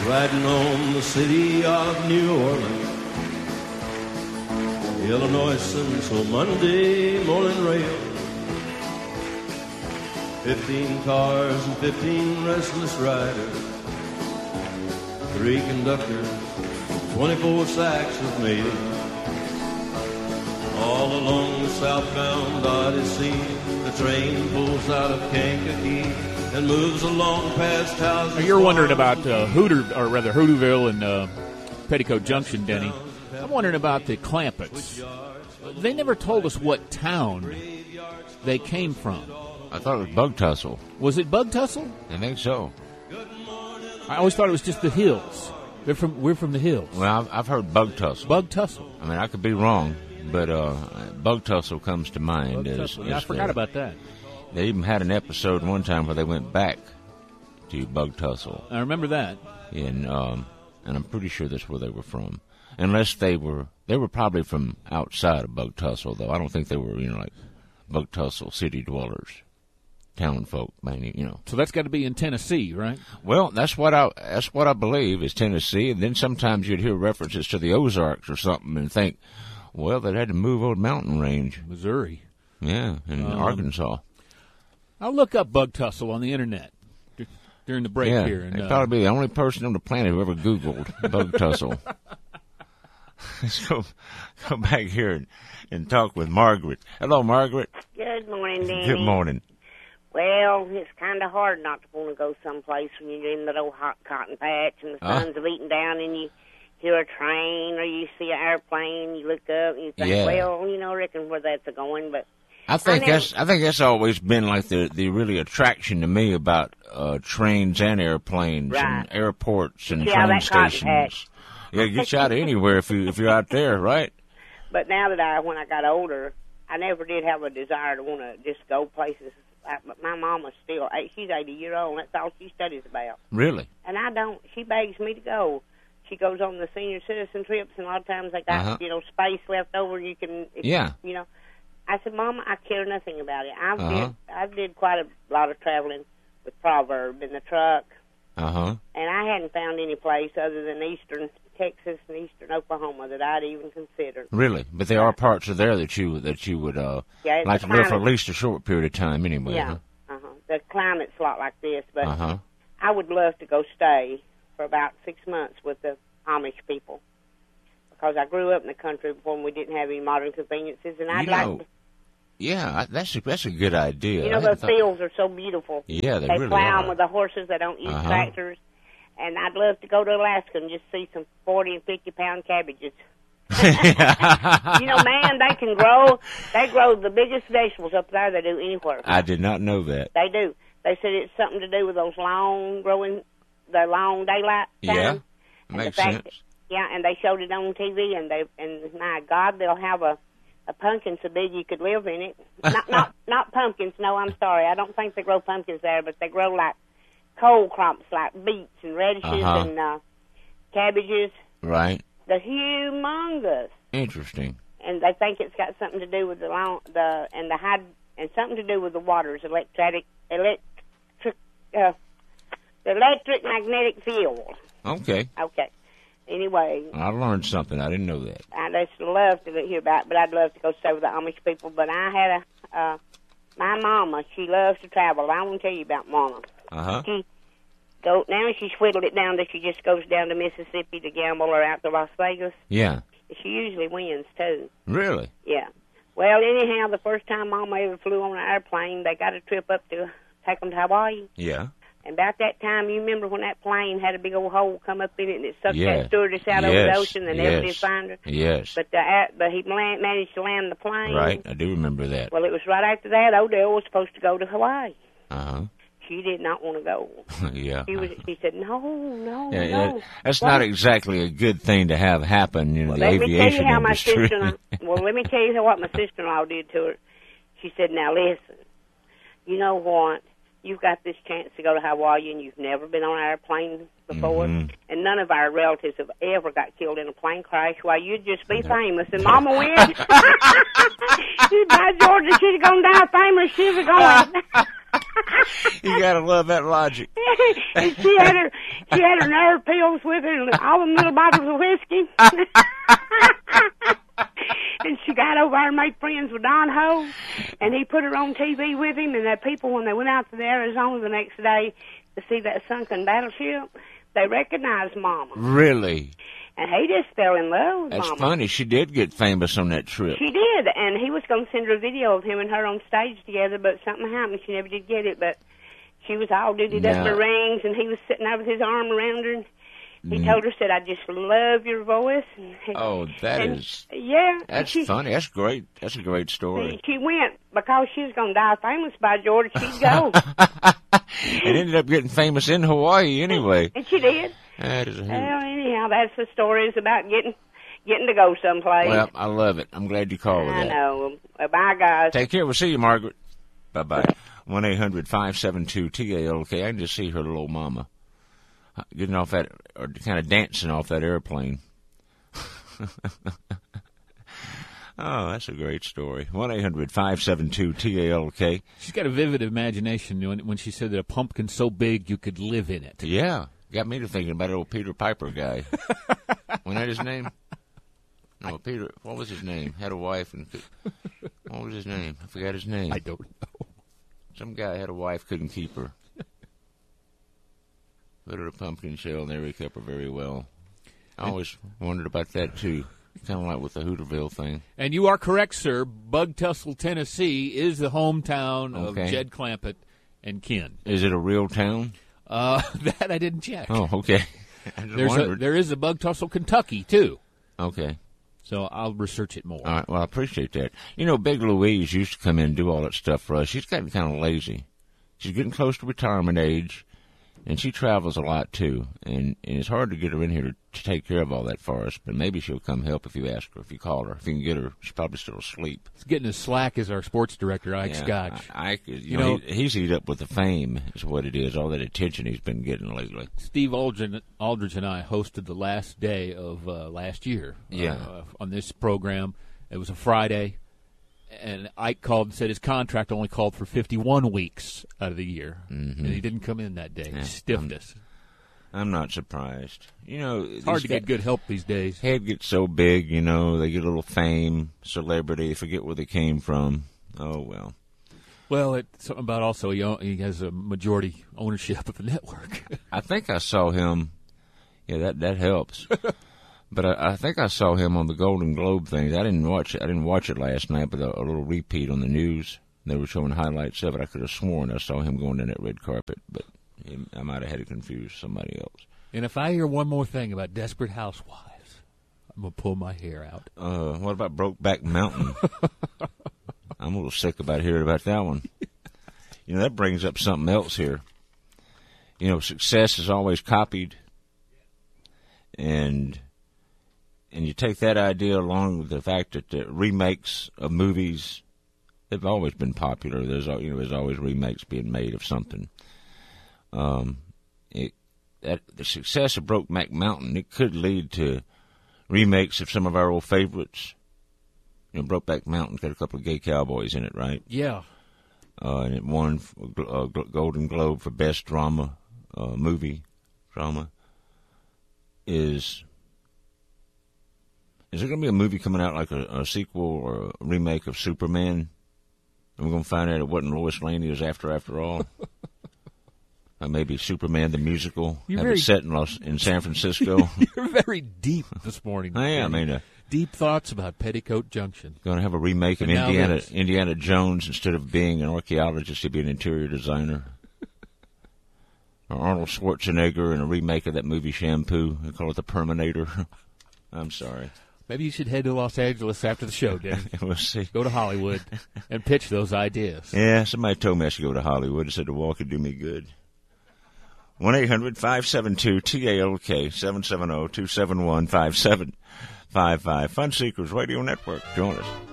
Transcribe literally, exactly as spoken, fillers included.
riding on the city of New Orleans. Illinois Central Monday morning rail. Fifteen cars and fifteen restless riders. Three conductors, twenty-four sacks of mail. All along the southbound Odyssey, the train pulls out of Kankakee and moves along past houses. You're wondering about uh, Hooter, or rather Hooterville and uh, Petticoat Junction, Denny. I'm wondering about the Clampetts. They never told us what town they came from. I thought it was Bug Tussle. Was it Bug Tussle? I think so. I always thought it was just the hills. They're from we're from the hills. Well, I've, I've heard Bug Tussle. Bug Tussle. I mean, I could be wrong, but uh, Bug Tussle comes to mind. Bug as, Tussle. as Yeah, I forgot the, about that. They even had an episode one time where they went back to Bug Tussle. I remember that. And um, and I'm pretty sure that's where they were from, unless they were they were probably from outside of Bug Tussle, though. I don't think they were, you know, like Bug Tussle city dwellers. Town folk, mainly, you know. So that's got to be in Tennessee, right? Well, that's what I that's what I believe is Tennessee. And then sometimes you'd hear references to the Ozarks or something and think, well, they had to move over mountain range. Missouri. Yeah, in um, Arkansas. I'll look up Bug Tussle on the internet d- during the break yeah, here. And, they'd uh, probably be the only person on the planet who ever Googled Bug Tussle. Let's go, go back here and, and talk with Margaret. Hello, Margaret. Good morning, Danny. Good morning. Well, it's kind of hard not to want to go someplace when you're in that old hot cotton patch and the sun's huh? beating down and you hear a train or you see an airplane, you look up and you think, yeah. well, you know, I reckon where that's going. But I think I never, that's I think that's always been like the the really attraction to me about uh, trains and airplanes right. and airports and yeah, train that cotton stations. patch. Yeah, get you out of anywhere if you if you're out there, right? But now that I, when I got older, I never did have a desire to want to just go places. I, but my mama's still, she's eighty years old, and that's all she studies about. Really? And I don't. She begs me to go. She goes on the senior citizen trips, and a lot of times they got, uh-huh. you know, space left over. You can, if, yeah. you know. I said, Mama, I care nothing about it. I've uh-huh. did, I did quite a lot of traveling with Proverb in the truck. Uh-huh. And I hadn't found any place other than eastern Texas and eastern Oklahoma that I'd even considered. Really? But there are parts of there that you that you would uh, yeah, like to live for at least a short period of time anyway. Yeah. Huh? Uh-huh. The climate's a lot like this, but uh-huh. I would love to go stay for about six months with the Amish people because I grew up in the country before we didn't have any modern conveniences, and I'd you like know, to... Yeah, that's a, that's a good idea. You know, I those thought, fields are so beautiful. Yeah, they, they really plow are. them with the horses. They don't use uh-huh. tractors. And I'd love to go to Alaska and just see some forty and fifty pound cabbages. You know, man, they can grow. They grow the biggest vegetables up there they do anywhere. I did not know that. They do. They said it's something to do with those long growing, the long daylight time. Yeah, and makes the fact sense. That, yeah, and they showed it on T V, and they and my God, they'll have a a pumpkin so big you could live in it. Not not not pumpkins. No, I'm sorry. I don't think they grow pumpkins there, but they grow like cold crops like beets and radishes uh-huh. and uh, cabbages. Right. They're humongous. Interesting. And they think it's got something to do with the long, the and the hyd and something to do with the waters, electric electric uh, the electric magnetic field. Okay. Okay. Anyway, I learned something. I didn't know that. I just love to hear about it, but I'd love to go stay with the Amish people. But I had a uh, my mama. She loves to travel. I want to tell you about Mama. Uh huh. She go now. She's whittled it down that she just goes down to Mississippi to gamble or out to Las Vegas. Yeah. She usually wins too. Really? Yeah. Well, anyhow, the first time Mama ever flew on an airplane, they got a trip up to take them to Hawaii. Yeah. And about that time, you remember when that plane had a big old hole come up in it and it sucked yeah. that stewardess out yes. over the ocean and yes. never did find her? Yes. But, the, uh, but he land, managed to land the plane. Right, I do remember that. Well, it was right after that. Odell was supposed to go to Hawaii. Uh-huh. She did not want to go. yeah. She was. She said, no, no, yeah, no. Yeah. That's well, not exactly a good thing to have happen in well, the let aviation me tell you how industry. My sister-in-law, well, let me tell you what my sister-in-law did to her. She said, now, listen, you know what? You've got this chance to go to Hawaii, and you've never been on an airplane before, mm-hmm. and none of our relatives have ever got killed in a plane crash. Why, you'd just be famous, and Mama wins. By Georgia, she'd have gone down famous. She'd have gone. You gotta love that logic. And she had her, she had her nerve pills with her, and all them little bottles of whiskey. And she got over there and made friends with Don Ho, and he put her on T V with him. And the people, when they went out to the Arizona the next day to see that sunken battleship, they recognized Mama. Really? And he just fell in love with That's Mama. funny. She did get famous on that trip. She did, and he was going to send her a video of him and her on stage together, but something happened. She never did get it, but she was all duded up in the rings, and he was sitting there with his arm around her. And he mm. told her, said, I just love your voice. And he, oh, that and, is... Yeah. That's she, funny. That's great. That's a great story. She went, because she was going to die famous by George, she'd go. And ended up getting famous in Hawaii anyway. And she did. That is a hoot. Well, anyhow, that's the story. It's about getting getting to go someplace. Well, I love it. I'm glad you called with I that. I know. Well, bye, guys. Take care. We'll see you, Margaret. Bye-bye. one eight hundred five seven two T A L K. I can just see her little old mama getting off that, or kind of dancing off that airplane. Oh, that's a great story. one eight hundred five seven two T A L K. She's got a vivid imagination when, when she said that a pumpkin so big you could live in it. Yeah. Got me to thinking about old Peter Piper guy. Wasn't that his name? No, Peter, what was his name? Had a wife and could, what was his name? I forgot his name. I don't know. Some guy had a wife, couldn't keep her. Put her in a pumpkin shell, and they kept her very well. I always wondered about that, too. Kind of like with the Hooterville thing. And you are correct, sir. Bug Tussle, Tennessee is the hometown okay. of Jed Clampett and Ken. Is it a real town? Uh, that I didn't check. Oh, okay. I just There's wondered. a, there is a Bug Tussle, Kentucky, too. Okay. So I'll research it more. All right. Well, I appreciate that. You know, Big Louise used to come in and do all that stuff for us. She's gotten kind of lazy. She's getting close to retirement age, and she travels a lot, too. And, and it's hard to get her in here to, to take care of all that for us, but maybe she'll come help if you ask her, if you call her. If you can get her, she's probably still asleep. He's getting as slack as our sports director, Ike yeah, Scotch. Ike, you, you know, know he, he's eat up with the fame, is what it is, all that attention he's been getting lately. Steve Aldridge, Aldridge and I hosted the last day of uh, last year yeah. uh, on this program. It was a Friday, and Ike called and said his contract only called for fifty-one weeks out of the year, mm-hmm. and he didn't come in that day. Yeah, he stiffed us. I'm not surprised. You know, it's hard to get good help these days. Head gets so big, you know, they get a little fame, celebrity, they forget where they came from. Oh, well. Well, it's something about also he, own, he has a majority ownership of the network. I think I saw him. Yeah, that that helps. But I, I think I saw him on the Golden Globe thing. I didn't watch it. I didn't watch it last night, but a, a little repeat on the news. They were showing highlights of it. I could have sworn I saw him going in that red carpet, but I might have had it confused with somebody else. And if I hear one more thing about Desperate Housewives, I'm going to pull my hair out. Uh, what about Brokeback Mountain? I'm a little sick about hearing about that one. You know, that brings up something else here. You know, success is always copied. And and you take that idea along with the fact that the remakes of movies, they've always been popular. There's, you know, there's always remakes being made of something. Um, it, that the success of Brokeback Mountain, it could lead to remakes of some of our old favorites. You know, Brokeback Mountain's got a couple of gay cowboys in it, right? Yeah. Uh, and it won a Golden Globe for Best Drama, uh, Movie Drama. Is is there going to be a movie coming out like a, a sequel or a remake of Superman? And we're going to find out it wasn't Lois Lane he was after after all. Uh, maybe Superman the musical. You're have very, it set in, Los, in San Francisco. You're very deep this morning. I am. I mean, uh, deep thoughts about Petticoat Junction. Going to have a remake of Indiana Indiana Jones. Instead of being an archaeologist, he'd be an interior designer. Or Arnold Schwarzenegger in a remake of that movie Shampoo. They call it The Perminator. I'm sorry. Maybe you should head to Los Angeles after the show, Dan. We'll see. Go to Hollywood and pitch those ideas. Yeah, somebody told me I should go to Hollywood. They said the walk would do me good. one eight hundred five seven two T A L K, seven seven zero two seven one five seven five five. Fun Seekers Radio Network. Join us.